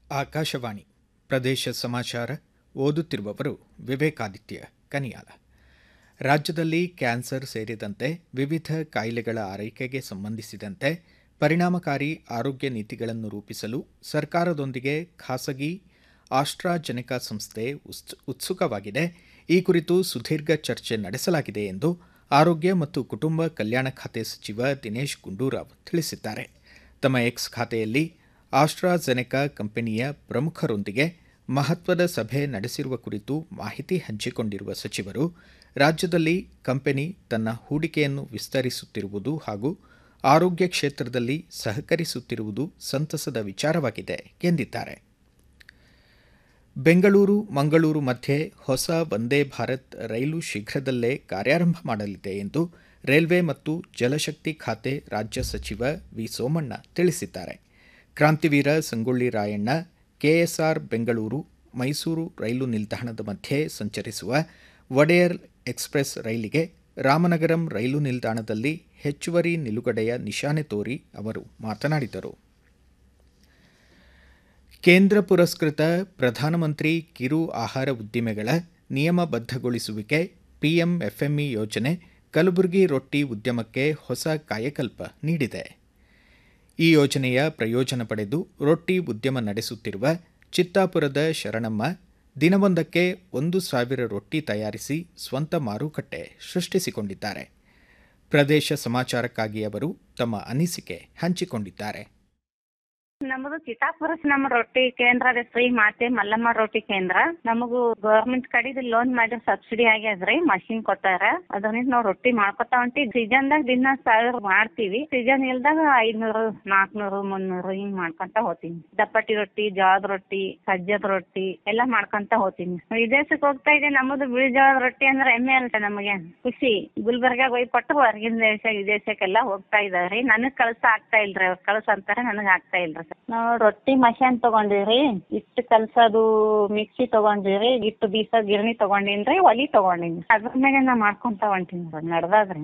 ಆಕಾಶವಾಣಿ ಪ್ರದೇಶ ಸಮಾಚಾರ ಓದುತ್ತಿರುವವರು ವಿವೇಕಾದಿತ್ಯ ಕನಿಯಾಲ. ರಾಜ್ಯದಲ್ಲಿ ಕ್ಯಾನ್ಸರ್ ಸೇರಿದಂತೆ ವಿವಿಧ ಕಾಯಿಲೆಗಳ ಆರೈಕೆಗೆ ಸಂಬಂಧಿಸಿದಂತೆ ಪರಿಣಾಮಕಾರಿ ಆರೋಗ್ಯ ನೀತಿಗಳನ್ನು ರೂಪಿಸಲು ಸರ್ಕಾರದೊಂದಿಗೆ ಖಾಸಗಿ ಆಸ್ಟ್ರಾಜೆನೆಕಾ ಸಂಸ್ಥೆ ಉತ್ಸುಕವಾಗಿದೆ. ಈ ಕುರಿತು ಸುದೀರ್ಘ ಚರ್ಚೆ ನಡೆಸಲಾಗಿದೆ ಎಂದು ಆರೋಗ್ಯ ಮತ್ತು ಕುಟುಂಬ ಕಲ್ಯಾಣ ಖಾತೆ ಸಚಿವ ದಿನೇಶ್ ಗುಂಡೂರಾವ್ ತಿಳಿಸಿದ್ದಾರೆ. ತಮ್ಮ ಎಕ್ಸ್ ಖಾತೆಯಲ್ಲಿ ಆಸ್ಟ್ರಾಜೆನೆಕಾ ಕಂಪನಿಯ ಪ್ರಮುಖರೊಂದಿಗೆ ಮಹತ್ವದ ಸಭೆ ನಡೆಸಿರುವ ಕುರಿತು ಮಾಹಿತಿ ಹಂಚಿಕೊಂಡಿರುವ ಸಚಿವರು, ರಾಜ್ಯದಲ್ಲಿ ಕಂಪನಿ ತನ್ನ ಹೂಡಿಕೆಯನ್ನು ವಿಸ್ತರಿಸುತ್ತಿರುವುದು ಹಾಗೂ ಆರೋಗ್ಯ ಕ್ಷೇತ್ರದಲ್ಲಿ ಸಹಕರಿಸುತ್ತಿರುವುದು ಸಂತಸದ ವಿಚಾರವಾಗಿದೆ ಎಂದಿದ್ದಾರೆ. ಬೆಂಗಳೂರು ಮಂಗಳೂರು ಮಧ್ಯೆ ಹೊಸ ವಂದೇ ಭಾರತ್ ರೈಲು ಶೀಘ್ರದಲ್ಲೇ ಕಾರ್ಯಾರಂಭ ಮಾಡಲಿದೆ ಎಂದು ರೈಲ್ವೆ ಮತ್ತು ಜಲಶಕ್ತಿ ಖಾತೆ ರಾಜ್ಯ ಸಚಿವ ವಿ ಸೋಮಣ್ಣ ತಿಳಿಸಿದ್ದಾರೆ. ಕ್ರಾಂತಿವೀರ ಸಂಗೊಳ್ಳಿ ರಾಯಣ್ಣ ಕೆಎಸ್ಆರ್ ಬೆಂಗಳೂರು ಮೈಸೂರು ರೈಲು ನಿಲ್ದಾಣದ ಮಧ್ಯೆ ಸಂಚರಿಸುವ ಒಡೆಯರ್ ಎಕ್ಸ್ಪ್ರೆಸ್ ರೈಲಿಗೆ ರಾಮನಗರಂ ರೈಲು ನಿಲ್ದಾಣದಲ್ಲಿ ಹೆಚ್ಚುವರಿ ನಿಲುಗಡೆಯ ನಿಶಾನೆ ತೋರಿ ಅವರು ಮಾತನಾಡಿದರು. ಕೇಂದ್ರ ಪುರಸ್ಕೃತ ಪ್ರಧಾನಮಂತ್ರಿ ಕಿರು ಆಹಾರ ಉದ್ದಿಮೆಗಳ ನಿಯಮಬದ್ಧಗೊಳಿಸುವಿಕೆ ಪಿಎಂಎಫ್ಎಂಇ ಯೋಜನೆ ಕಲಬುರಗಿ ರೊಟ್ಟಿ ಉದ್ಯಮಕ್ಕೆ ಹೊಸ ಕಾಯಕಲ್ಪ ನೀಡಿದೆ. ಈ ಯೋಜನೆಯ ಪ್ರಯೋಜನ ಪಡೆದು ರೊಟ್ಟಿ ಉದ್ಯಮ ನಡೆಸುತ್ತಿರುವ ಚಿತ್ತಾಪುರದ ಶರಣಮ್ಮ ದಿನವೊಂದಕ್ಕೆ 1,000 ರೊಟ್ಟಿ ತಯಾರಿಸಿ ಸ್ವಂತ ಮಾರುಕಟ್ಟೆ ಸೃಷ್ಟಿಸಿಕೊಂಡಿದ್ದಾರೆ. ಪ್ರದೇಶ ಸಮಾಚಾರಕ್ಕಾಗಿ ಅವರು ತಮ್ಮ ಅನಿಸಿಕೆ ಹಂಚಿಕೊಂಡಿದ್ದಾರೆ. ನಮ್ಮದು ಚಿತ್ತಾಪುರ ನಮ್ಮ ರೊಟ್ಟಿ ಕೇಂದ್ರ ರೀ, ಶ್ರೀ ಮಾತೆ ಮಲ್ಲಮ್ಮ ರೊಟ್ಟಿ ಕೇಂದ್ರ. ನಮಗೂ ಗವರ್ಮೆಂಟ್ ಕಡೆದು ಲೋನ್ ಮಾಡಿ ಸಬ್ಸಿಡಿ ಆಗ್ಯದ್ರಿ, ಮಷಿನ್ ಕೊಟ್ಟಾರ. ಅದರಿಂದ ನಾವು ರೊಟ್ಟಿ ಮಾಡ್ಕೊತಾ ಹೊಂಟಿ. ಸೀಸನ್ದಾಗ ದಿನ 1000 ಮಾಡ್ತೀವಿ, ಸೀಸನ್ ಇಲ್ದಾಗ 500, 400, 300 ಹಿಂಗ್ ಮಾಡ್ಕೊಂತ ಹೋಗ್ತೀನಿ. ದಪ್ಪಟ್ಟಿ ರೊಟ್ಟಿ, ಜೋಳದ ರೊಟ್ಟಿ, ಸಜ್ಜದ ರೊಟ್ಟಿ ಎಲ್ಲಾ ಮಾಡ್ಕೊಂತ ಹೋಗ್ತೀನಿ. ವಿದೇಶಕ್ಕೆ ಹೋಗ್ತಾ ಇದೆ. ನಮ್ಮದು ಬಿಳಿ ಜೋಳದ ರೊಟ್ಟಿ ಅಂದ್ರೆ ಹೆಮ್ಮೆ ಅಲ್ಟ, ನಮಗೆ ಖುಷಿ. ಗುಲ್ಬರ್ಗಾಗ ಹೋಗಿ ಕೊಟ್ಟು ಹೊರಗಿನ ವಿದೇಶಕ್ಕೆಲ್ಲ ಹೋಗ್ತಾ ಇದಾವ್ರಿ. ನನಗ್ ಕಳ್ಸ ಆಗ್ತಾ ಇಲ್ರಿ, ಅವ್ರು ಕಳ್ಸ ಅಂತಾರೆ, ನನಗ್ ಆಗ್ತಾ ಇಲ್ರಿ. ನಾವು ರೊಟ್ಟಿ ಮಷೀನ್ ತಗೊಂಡಿವ್ರಿ, ಹಿಟ್ಟು ಕಲ್ಸೋದು ಮಿಕ್ಸಿ ತಗೊಂಡಿವ್ರಿ, ಹಿಟ್ಟು ಬೀಸೋದು ಗಿರಣಿ ತಗೊಂಡಿನ್ರಿ, ಒಲಿ ತಗೊಂಡಿನಿ. ಅದ್ರ ಮೇಲೆ ನಾ ಮಾಡ್ಕೊಂತ ಹೊಂಟೀನಿ. ನಡ್ದಾದ್ರಿ.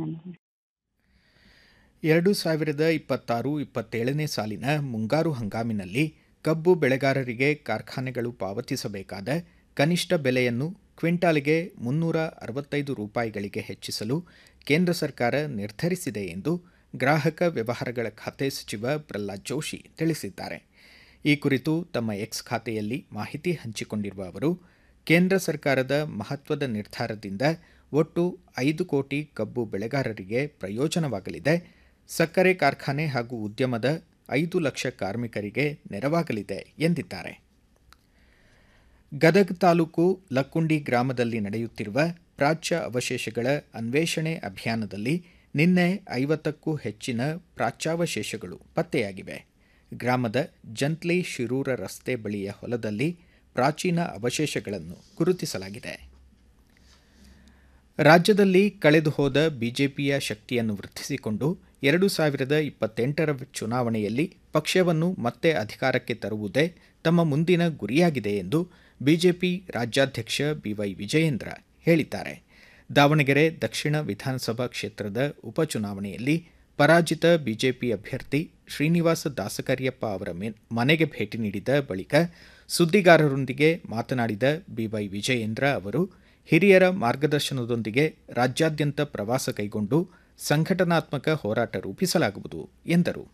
2026-27ನೇ ಸಾಲಿನ ಮುಂಗಾರು ಹಂಗಾಮಿನಲ್ಲಿ ಕಬ್ಬು ಬೆಳೆಗಾರರಿಗೆ ಕಾರ್ಖಾನೆಗಳು ಪಾವತಿಸಬೇಕಾದ ಕನಿಷ್ಠ ಬೆಲೆಯನ್ನು ಕ್ವಿಂಟಾಲ್ಗೆ 365 ರೂಪಾಯಿಗಳಿಗೆ ಹೆಚ್ಚಿಸಲು ಕೇಂದ್ರ ಸರ್ಕಾರ ನಿರ್ಧರಿಸಿದೆ ಎಂದು ಗ್ರಾಹಕ ವ್ಯವಹಾರಗಳ ಖಾತೆ ಸಚಿವ ಪ್ರಹ್ಲಾದ್ ಜೋಶಿ ತಿಳಿಸಿದ್ದಾರೆ. ಈ ಕುರಿತು ತಮ್ಮ ಎಕ್ಸ್ ಖಾತೆಯಲ್ಲಿ ಮಾಹಿತಿ ಹಂಚಿಕೊಂಡಿರುವ ಅವರು, ಕೇಂದ್ರ ಸರ್ಕಾರದ ಮಹತ್ವದ ನಿರ್ಧಾರದಿಂದ ಒಟ್ಟು 5 ಕೋಟಿ ಕಬ್ಬು ಬೆಳೆಗಾರರಿಗೆ ಪ್ರಯೋಜನವಾಗಲಿದೆ. ಸಕ್ಕರೆ ಕಾರ್ಖಾನೆ ಹಾಗೂ ಉದ್ಯಮದ 5 ಲಕ್ಷ ಕಾರ್ಮಿಕರಿಗೆ ನೆರವಾಗಲಿದೆ ಎಂದಿದ್ದಾರೆ. ಗದಗ ತಾಲೂಕು ಲಕ್ಕುಂಡಿ ಗ್ರಾಮದಲ್ಲಿ ನಡೆಯುತ್ತಿರುವ ಪ್ರಾಚ್ಯ ಅವಶೇಷಗಳ ಅನ್ವೇಷಣೆ ಅಭಿಯಾನದಲ್ಲಿ ನಿನ್ನೆ 50ಕ್ಕೂ ಹೆಚ್ಚಿನ ಪ್ರಾಚ್ಯಾವಶೇಷಗಳು ಪತ್ತೆಯಾಗಿವೆ. ಗ್ರಾಮದ ಜಂತ್ಲಿ ಶಿರೂರ ರಸ್ತೆ ಬಳಿಯ ಹೊಲದಲ್ಲಿ ಪ್ರಾಚೀನ ಅವಶೇಷಗಳನ್ನು ಗುರುತಿಸಲಾಗಿದೆ. ರಾಜ್ಯದಲ್ಲಿ ಕಳೆದು ಹೋದ ಬಿಜೆಪಿಯ ಶಕ್ತಿಯನ್ನು ವೃದ್ಧಿಸಿಕೊಂಡು 2028ರ ಚುನಾವಣೆಯಲ್ಲಿ ಪಕ್ಷವನ್ನು ಮತ್ತೆ ಅಧಿಕಾರಕ್ಕೆ ತರುವುದೇ ತಮ್ಮ ಮುಂದಿನ ಗುರಿಯಾಗಿದೆ ಎಂದು ಬಿಜೆಪಿ ರಾಜ್ಯಾಧ್ಯಕ್ಷ ಬಿವೈ ವಿಜಯೇಂದ್ರ ಹೇಳಿದ್ದಾರೆ. ದಾವಣಗೆರೆ ದಕ್ಷಿಣ ವಿಧಾನಸಭಾ ಕ್ಷೇತ್ರದ ಉಪಚುನಾವಣೆಯಲ್ಲಿ ಪರಾಜಿತ ಬಿಜೆಪಿ ಅಭ್ಯರ್ಥಿ ಶ್ರೀನಿವಾಸ ದಾಸಕರ್ಯಪ್ಪ ಅವರ ಮನೆಗೆ ಭೇಟಿ ನೀಡಿದ ಬಳಿಕ ಸುದ್ದಿಗಾರರೊಂದಿಗೆ ಮಾತನಾಡಿದ ಬಿವೈ ವಿಜಯೇಂದ್ರ ಅವರು, ಹಿರಿಯರ ಮಾರ್ಗದರ್ಶನದೊಂದಿಗೆ ರಾಜ್ಯಾದ್ಯಂತ ಪ್ರವಾಸ ಕೈಗೊಂಡು ಸಂಘಟನಾತ್ಮಕ ಹೋರಾಟ ರೂಪಿಸಲಾಗುವುದು ಎಂದರು.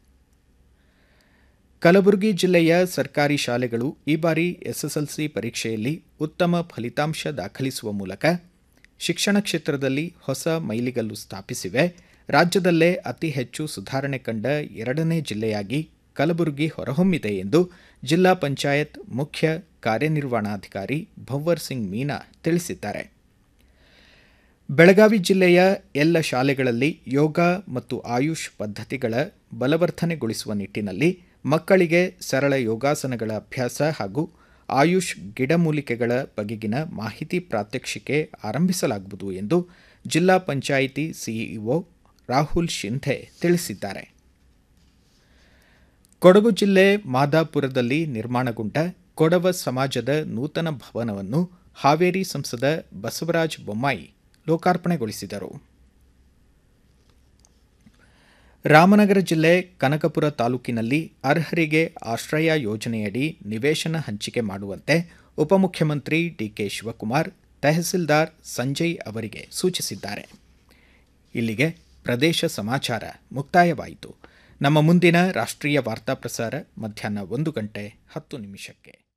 ಕಲಬುರಗಿ ಜಿಲ್ಲೆಯ ಸರ್ಕಾರಿ ಶಾಲೆಗಳು ಈ ಬಾರಿ ಎಸ್ಎಸ್ಎಲ್ಸಿ ಪರೀಕ್ಷೆಯಲ್ಲಿ ಉತ್ತಮ ಫಲಿತಾಂಶ ದಾಖಲಿಸುವ ಮೂಲಕ ಶಿಕ್ಷಣ ಕ್ಷೇತ್ರದಲ್ಲಿ ಹೊಸ ಮೈಲಿಗಲ್ಲು ಸ್ಥಾಪಿಸಿವೆ. ರಾಜ್ಯದಲ್ಲೇ ಅತಿ ಹೆಚ್ಚು ಸುಧಾರಣೆ ಕಂಡ 2ನೇ ಜಿಲ್ಲೆಯಾಗಿ ಕಲಬುರಗಿ ಹೊರಹೊಮ್ಮಿದೆ ಎಂದು ಜಿಲ್ಲಾ ಪಂಚಾಯತ್ ಮುಖ್ಯ ಕಾರ್ಯನಿರ್ವಹಣಾಧಿಕಾರಿ ಭವ್ವರ್ ಸಿಂಗ್ ಮೀನಾ ತಿಳಿಸಿದ್ದಾರೆ. ಬೆಳಗಾವಿ ಜಿಲ್ಲೆಯ ಎಲ್ಲ ಶಾಲೆಗಳಲ್ಲಿ ಯೋಗ ಮತ್ತು ಆಯುಷ್ ಪದ್ಧತಿಗಳ ಬಲವರ್ಧನೆಗೊಳಿಸುವ ನಿಟ್ಟಿನಲ್ಲಿ ಮಕ್ಕಳಿಗೆ ಸರಳ ಯೋಗಾಸನಗಳ ಅಭ್ಯಾಸ ಹಾಗೂ ಆಯುಷ್ ಗಿಡಮೂಲಿಕೆಗಳ ಬಗೆಗಿನ ಮಾಹಿತಿ ಪ್ರಾತ್ಯಕ್ಷಿಕೆ ಆರಂಭಿಸಲಾಗುವುದು ಎಂದು ಜಿಲ್ಲಾ ಪಂಚಾಯಿತಿ ಸಿಇಒ ರಾಹುಲ್ ಶಿಂಧೆ ತಿಳಿಸಿದ್ದಾರೆ. ಕೊಡಗು ಜಿಲ್ಲೆ ಮಾದಾಪುರದಲ್ಲಿ ನಿರ್ಮಾಣಗೊಂಡ ಕೊಡವ ಸಮಾಜದ ನೂತನ ಭವನವನ್ನು ಹಾವೇರಿ ಸಂಸದ ಬಸವರಾಜ ಬೊಮ್ಮಾಯಿ ಲೋಕಾರ್ಪಣೆಗೊಳಿಸಿದರು. ರಾಮನಗರ ಜಿಲ್ಲೆ ಕನಕಪುರ ತಾಲೂಕಿನಲ್ಲಿ ಅರ್ಹರಿಗೆ ಆಶ್ರಯ ಯೋಜನೆಯಡಿ ನಿವೇಶನ ಹಂಚಿಕೆ ಮಾಡುವಂತೆ ಉಪಮುಖ್ಯಮಂತ್ರಿ ಡಿಕೆ ಶಿವಕುಮಾರ್ ತಹಸೀಲ್ದಾರ್ ಸಂಜಯ್ ಅವರಿಗೆ ಸೂಚಿಸಿದ್ದಾರೆ. ಇಲ್ಲಿಗೆ ಪ್ರದೇಶ ಸಮಾಚಾರ ಮುಕ್ತಾಯವಾಯಿತು. ನಮ್ಮ ಮುಂದಿನ ರಾಷ್ಟ್ರೀಯ ವಾರ್ತಾ ಪ್ರಸಾರ ಮಧ್ಯಾಹ್ನ 1:10 ನಿಮಿಷಕ್ಕೆ.